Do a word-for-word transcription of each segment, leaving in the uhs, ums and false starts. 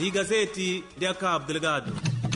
di gazeti lya Cabo Delgado.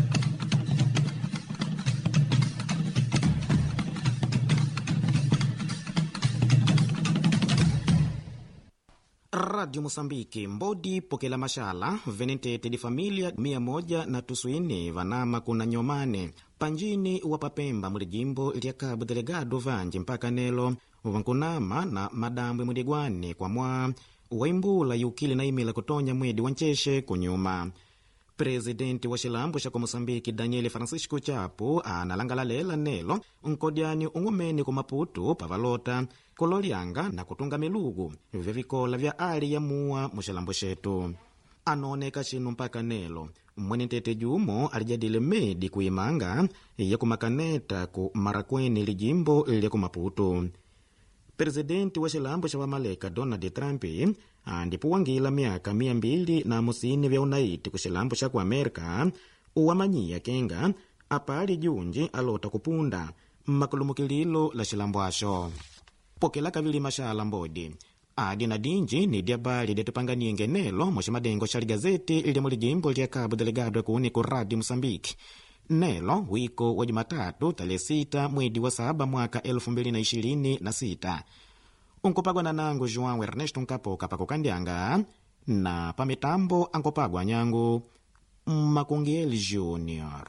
Radio Mosambiki mbodi pokela mashala venentete di familia mia moja na tuswini vanama kuna nyomane panjini wapapemba muli jimbo lya Cabo Delgado vanji mpaka nelo vankunama na madambwe mudigwane kwa mwa waimbula yukili na imila kutonya mwedi wancheshe kunyuma. Presidenti wa shilambo shako Mosambiki Daniel Francisco Chapo analangalalela nelo nkodiani ungumeni ku Maputo pavalota kololyanga na kutunga milugu vya vikola vya ali ya muwa mushilambo shetu. Anoneka chinu mpaka nelo mwenentete jumo alijadile medi kuimanga ya kumakaneta ku Marakweni lijimbo lya ku Maputo. Presidenti wa shilambo sha Wamaleka Donald Trump andipo wangila miaka mia mbili na musini vya unaiti ku shilambo sha ku Amerika uwamanyiya kenga apali junji alota kupunda makulumukililo la shilambo asho. Pokela kavili mashala mbodi adi na dinji ni diabali detupanganie ngenelo mwishimadengo shali gazeti ili muli jimbo lya Cabo Delgado kuni ku Radio Mosambiki. Nelo wiko wa Jumatatu tarehe sita mwezi wa saba mwaka elfu mbili na ishirini na sita. Unkopagwa na nangu João Ernesto Nkapoka pakukandianga na pamitambo ankopagwa nyangu Makungeli Junior.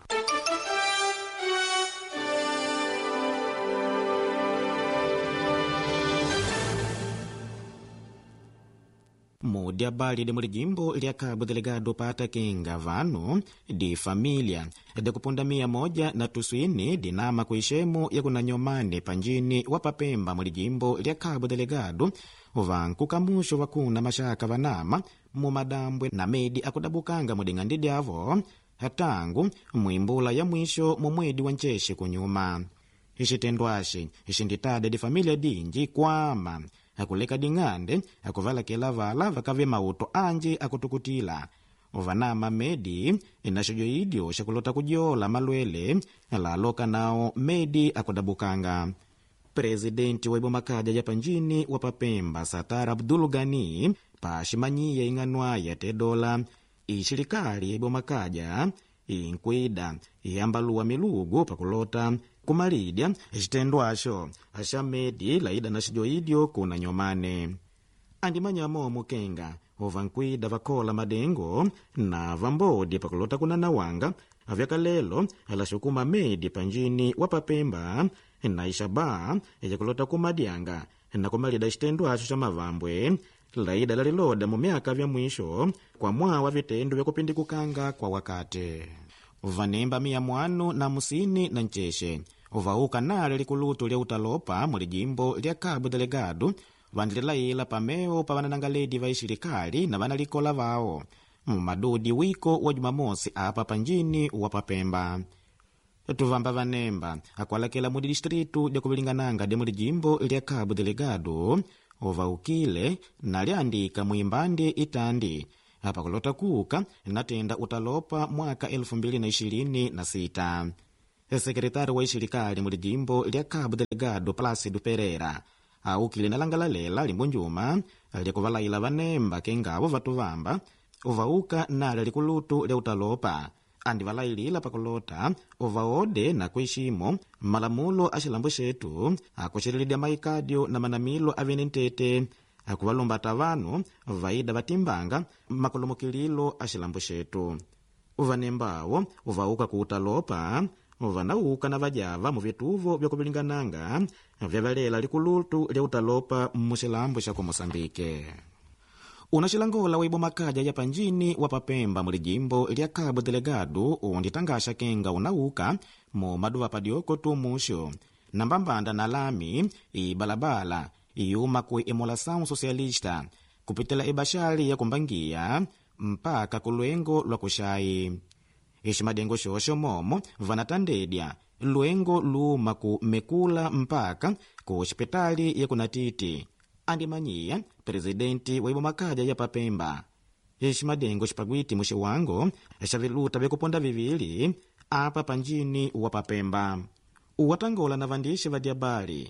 Mudia bali de muli jimbo lya Cabo Delgado pata kinga vanu di familia de kupunda mia moja na tuswini dinama kuishemu ya kuna nyomane panjini wapapemba muli jimbo lya Cabo Delgado vanku kamusho wakuna mashaka vanama mu madambwe na medi akudabukanga mudingandi dyavo hatangu mwimbula ya mwisho mu mwedi wancheshe kunyuma. Ishitendwashi ishinditade di familia dinji kwama akuleka dingande akuvala kelavala vakave mauto anje akutukutila vanama medi inashojo idio shakulota kujiola malwele laloka nao medi akudabukanga. Presidenti wa Ibomakaja ya panjini wapapemba Satara Abdul Gani pashimanyiya ing'anwaya te dola ishirikali ya Ibomakaja inkwida iyambaluwa milugu pakulota kumalidya ishitendwasho asha medi laida na shijo idio kuna nyomane. Andimanya momo kenga ovankwida vakola madengo na vambodi pakulota kuna nawanga avyakalelo alashukuma medi panjini wapapemba na ishaba yakulota kumadyanga na kumalida ishitendwasho sha mavambwe laida laliloda mu myaka vya mwisho kwa mwawa vitendo vya kupindikukanga kwa wakati. Vanemba mia mwanu na musini na ncheshe uvauka nale likulutu lya utalopa muli jimbo lya Cabo Delgado vandililaila pameo pa vananangaledi va ishirikali na vanalikola vao mumadudi wiko wa Jumamosi apa panjini wapapemba. Tuvamba vanemba akwalakela mudi distritu lya kuvilingananga de muli jimbo lya Cabo Delgado uvaukile na liandika muimbandi itandi hapa kulota kuka natenda utalopa mwaka elfu mbili na ishirini na sita. Sekretari wa ishirikali muli jimbo lya Cabo Delgado Placido Pereira aukile na langalalela limbunjuma lyakuvalaila vanemba kengavo vatuvamba uvauka nale likulutu lya utalopa andi valailila pakulota uvaode na kuishimo malamulo a shilambo shetu akushililidya maikadio na manamilo avenentete akuvalumbata vanu vaida vatimbanga makulumukililo a shilambo shetu. Uvanembawo uvauka ku utalopa vanauka na vajava mu vituvo vya kuvilingananga vya valela likulutu lya utalopa mushilambo shako Mosambike. Unashilangola wa Ibomakaja ya panjini wapapemba muli jimbo lya Cabo Delgado unditangasha kenga unauka mu maduva padioko tumusho na mbambanda na lami ibalabala iyuma ku Emulação Socialista kupitila ibashali ya kumbangia mpaka kulwengo lwa kushayi. Ishimadengo shosho momo vanatandedya lwengo luma ku Mekula mpaka ku hospitali ya kunatiti. Andimanyiya presidenti wa Ibomakaja ya papemba ishimadengo shipagwiti mushiwango shaviluta vyakuponda vivili apa panjini wa papemba. Uwatangola na vandishi va diabali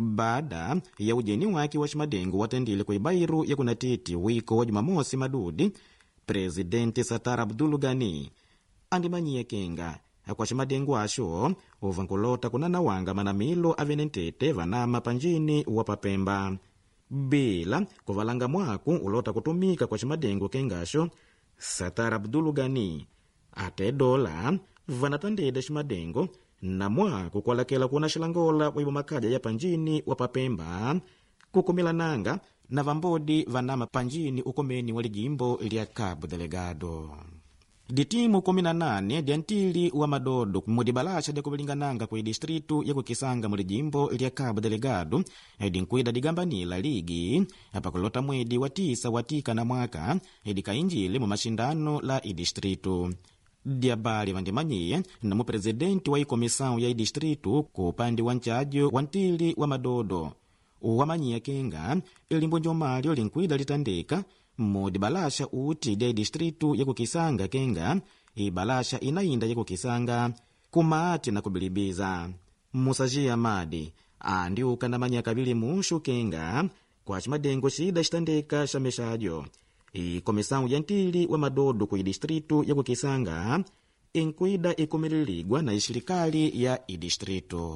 baada ya ujeni wake wa shimadengo watendile kwa ibairu ya kunatiti wiko wa Jumamosi madudi Presidente Satara Abdul Ghani andimanyiye kenga kwa chimadengo asho uvankulota kunana wanga manamilo avenentete vanama panjini wa papemba bila kuvalanga mwaku ulota kutumika kwa chimadengo kengasho. Satara Abdul Ghani ate dola vanatandede chimadengo na mwaku kualakela kuna shilangola waibo makaja ya panjini wa papemba kukumilananga na vambodi vanama panjini ukomeni wa lijimbo lya Cabo Delgado. Ditimu kumi na nane diantili wa madodo mudibalasha de kubilingananga kwa distritu ya kukisanga mu lijimbo lya Cabo Delgado edinkwida digambanila ligi apakulota mwedi wa tisa watika na mwaka edikainjili mu mashindano la idistritu. Diabali vandimanyiye na mu presidenti wa ikomisao ya idistritu ku upande wa nchajo wa ntili wa madodo wamanyiye kenga ilimbo njomalyo linkwida litandika mudi balasha uti de distritu ya kukisanga kenga ibalasha inainda ya kukisanga kumaati na kubilibiza musajia madi andi ukanamanya kabili mushu kenga kwa chimadengo shida shitandika shameshajo ikomisao ya ntili wa madodo ku distritu ya kukisanga inkwida ikumililigwa na ishirikali ya idistritu.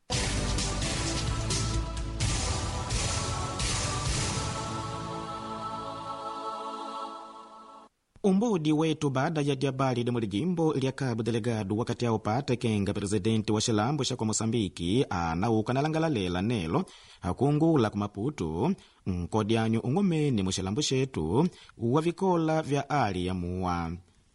Umbodi wetu baada ya diabali de mulijimbo lya Cabo Delgado wakati ao pata kenga presidenti wa shilambo sha kwa Mosambiki anauka nalangalalela nelo akungula ku Maputo nkodianyo ungomeni mu shilambo shetu wa vikola vya ali ya muwa.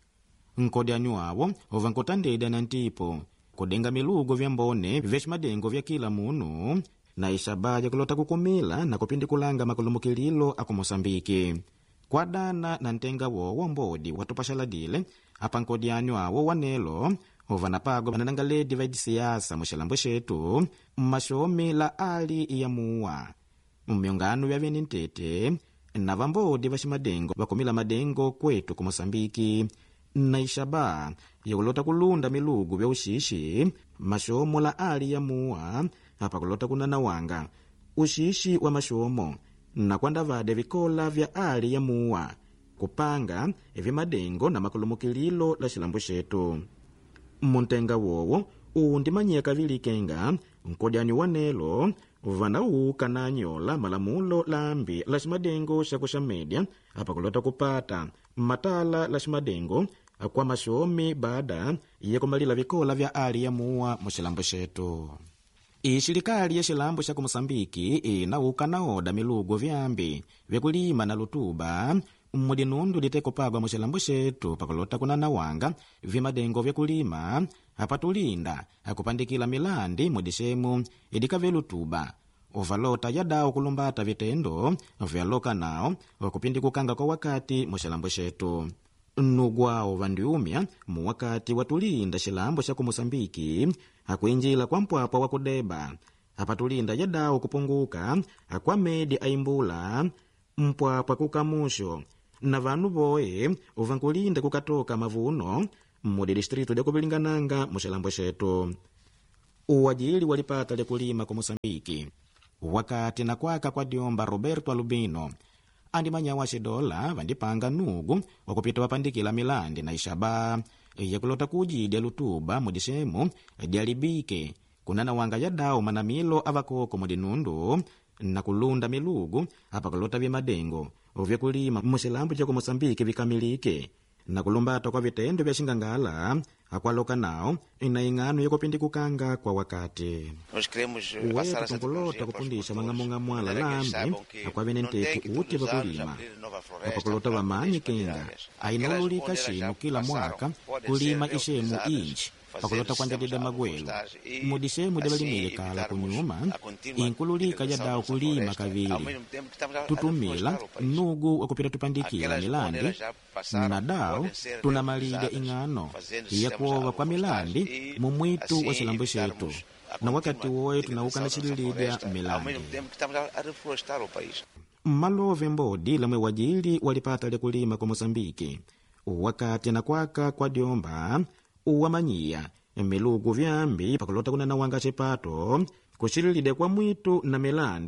Nkodianyo awo ovankotandeda na ntipo kudenga milugo vya mbone vya shimadengo vya kila munu na ishabaja kulota kukumila na kupindikulanga makulumukililo ako Mosambiki. Kwa dana na ntenga wo wombodi watupashaladile apa nkodianyo awo wanelo ovanapago bananangaledi vaidi siasa mushilambo shetu mashomi la ali ya muwa mmiongano vya venintete na vambodi vashimadengo vakumila madengo kwetu ku Mosambiki na ishaba yakulota kulunda milugu vya ushishi mashomo la ali ya muwa apa kulota kunana wanga ushishi wa mashomo na kwanda vade vikola vya ali ya muwa kupanga evi madengo na makulumukililo la shilambo shetu. Muntenga wowo undimanyia kavili kenga nkodiani wanelo vanauka na nyola malamulo lambi la shimadengo shakusha media apa kulota kupata matala la shimadengo kwa mashomi baada ya kumalila vikola vya ali ya muwa mushilambo shetu. Ishirikali ya shilambo sha ku Mosambiki inauka naoda milugo vyambi vyakulima na lutuba mudinundu litekopagwa mushilambo shetu pakulota kunana wanga vimadengo vyakulima apatulinda akupandikila milandi mudishemu idikave lutuba uvalota yadao kulumbata vitendo vyaloka nao wakupindikukanga kwa wakati mushilambo shetu. Nugwao vandiumya mu wakati watulinda shilambo sha ku Mosambiki akuinjila kwa mpwapa wa kudeba apatulinda yadao kupunguka akwa medi aimbula mpwapa kukamusho na vanu boe uvankulinda kukatoka mavuno mudi distritu de kubilingananga mushilambo shetu. Uwajili walipata le kulima ku Mosambiki wakati na kwaka kwa diomba Roberto Albino andimanya washidola vandipanga nugu wakupita wapandikila milandi na ishaba yakulota kujide lutuba mudishemu dialibike kunana wanga yadao manamilo avakoko mudinundu na kulunda milugu apa kulota vimadengo vyakulima mushilambo cha ku Mosambiki vikamilike na kulumbata kwa vitendo vya shingangala akwaloka nao ina ingano ya kupindikukanga kwa wakati. Wetu tungulota kupundisha mangamungamwala lambi akwa venentetu uti vakulima apakulota vamanyi kenga ainaululika shinu kila mwaka kulima ishemu inchi pakulota kwandadida magwelo mudishemu devalimile kala kunyuma inkululika yadao kulima kavili tutumila nugu wakupita tupandikila milandi na dao tunamalida ingano ya kuova kwa milandi mumwitu wa shilambo shetu na wakati woye tunauka na chililidya milandi. Malove mbodi lamwe wajili walipata le kulima kwa Mosambiki wakati na kwaka kwa diomba uwamanyia milugu vyambi pakulota kunana wanga chipato kushililide kwa mwitu na milandi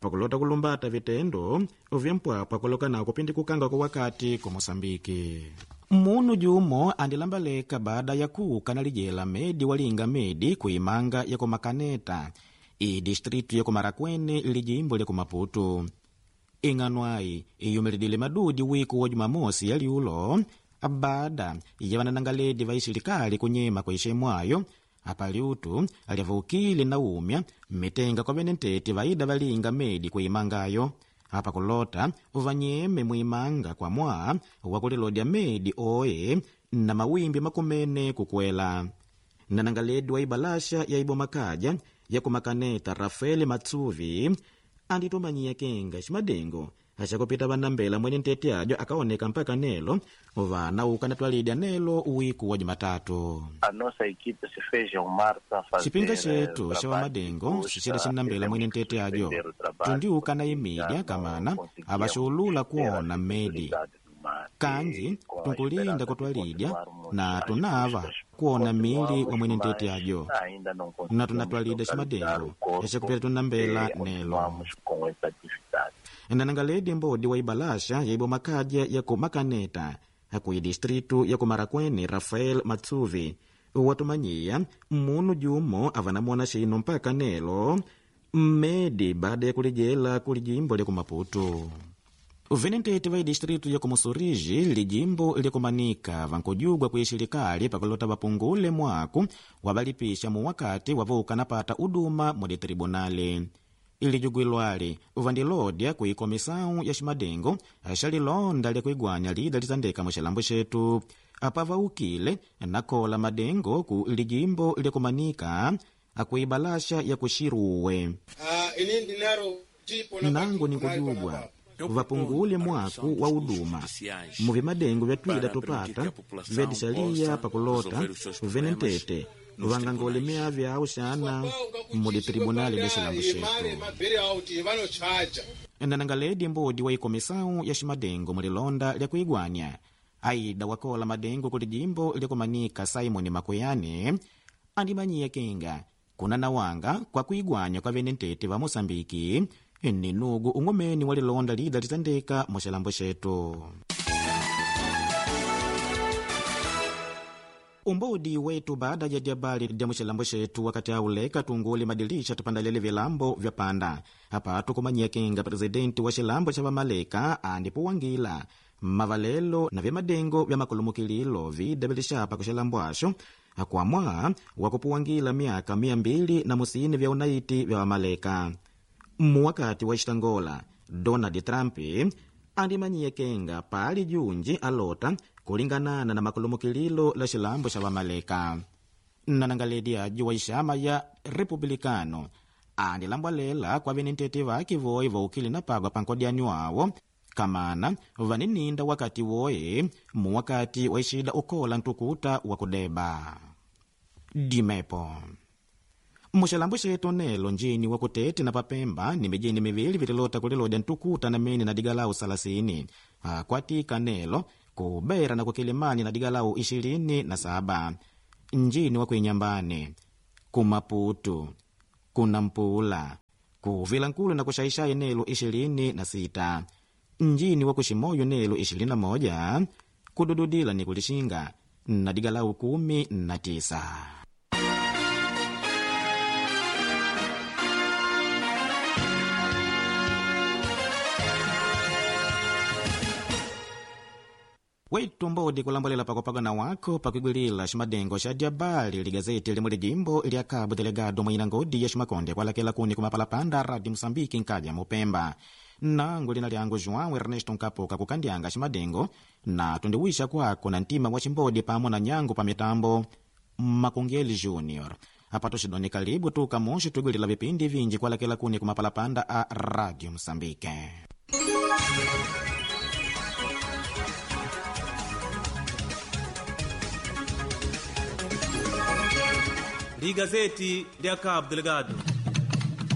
pakulota kulumbata vitendo vyempwapwa kulokana kupindi kukanga kwa wakati ku Mosambiki. Munu jumo andilambaleka baada ya kuka na lijela medi walinga medi kuimanga ya kumakaneta i distritu ya kumarakwene lijimbo ya kumaputu. Ing'anwai iyumelidile madudi wiku wa Jumamosi yaliulo baada ya wananangaledi va isirikali kunyema kwa ishemwayo apaliutu aliavukile na umya mitenga kwa venenteti vaida valinga medi kuimangayo apa kulota uvanyeme muimanga kwa mwa wakulilodya medi oe na mawimbi makumene kukwela. Nanangaledi wa ibalasha ya ibo makaja ya kumakaneta Rafael Matsuvi anditumanyiya kenga shimadengo achakupita vanambela mwene ntete ajo akaoneka mpaka nelo vana ukanatwalidya nelo uwiku wa Jumatatu. A nossa equipe se fez um marcha fazer chipinga chetu cha madengo sichile chinambela mwene ntete ajo tundiuka na imidya kamana avashulula kuona medi kanji tunkulinda kutwalidya na tunava kuona mili wa mwene ntete ajo na tunatwalidya shimadengo achakupita tunambela nelo. Nanangaledi mbodi wa ibalasha ya ibo makaja ya kumakaneta hakuyi distritu ya kumarakwene Rafael Matsuvi watumanyiya munu jumo avanamona shino mpaka nelo mmedi baada ya kulijela kulijimbo lya kumaputu. Venenteti va distritu ya kumusuriji lijimbo lya kumanika vankujugwa kuishirikali pakulota vapungule mwaku wavalipisha mu wakati wavuka napata uduma mwadi tribunali. Ilijugwilwali uvandilodya kuikomisau ya shimadengo ashalilonda lya kuigwanya lida lizandeka mushilambo shetu apava ukile nakola madengo ku lijimbo lya kumanika akuibalasha ya kushiruwe. Nangu nikujugwa vapungule mwaku wa uduma muvi madengo vya twida tupata vedishalia pakulota venentete vangangolemea vyao shana mudi tribunali deshilambo shetu. Nanangaledi mbodi wa ikomisau ya shimadengo mulilonda lya kuigwanya aida wakola madengo kuli jimbo lya kumanika Simon Makuyane andimanyiya kenga kuna nawanga kwa kuigwanya kwa venentete va Mosambiki ni nugu ung'omeni walilonda lida litandeka mushilambo shetu. Umbodi wetu baada ya diabali lya mushilambo shetu wakati auleka tunguli madilisha tupandalele vilambo vya panda hapa tukumanyia kenga presidenti wa shilambo cha vamaleka andipo wangila mavalelo na vya madengo vya makulumukililo vida vilishapa kushilambo asho akwamwa wakupuwangila miaka mia mbili na musini vya unaiti vya vamaleka. Muwakati wa Ishtangola Donald Trump andimanyiye kenga pali junji alota kulinganana na makulumukililo la shilambo cha vamaleka. Nanangaledi aji wa ishama ya Republikano andilambwalela kwa venentete vaki voe vaukili na pagwa pankodiani wawo kamana vanininda wakati voe muwakati wa ishida ukola ntukuta wa kudeba dimepo. Mushilambo shetu nelo njini wa kutete na papemba ni mijini mivili vitilota kulilodya ntukuta na meni na digalau salasini akwatika nelo kubera na kukilimani na digalau ishirini na saba njini wa kuinyambane kumaputu kuna mpula kuvila nkulu na kushaishai nelo ishirini na sita njini wa kushimoyo nelo ishirini na moja kudududila ni kulishinga na digalau kumi na tisa. Wetu mbodi kulambolela pakopaga na wako pakwigwilila shimadengo sha diabali ligazeti limuli jimbo lya Cabo Delgado mwina ngodi ya shimakonde kwa lakela kuni kumapalapanda Radio Mosambiki nkaja mupemba. Nangu lina lyangu João Ernesto Nkapoka kukandianga shimadengo na tundiwisha kwako na ntima wa chimbodi pamo na nyangu pa mitambo Makongeli Junior. Apato shidoni karibu tuka moshi tuigwilila vipindi vinji kwa lakela kuni kumapalapanda a Radio Mosambiki. Ligazeti lya Cabo Delgado.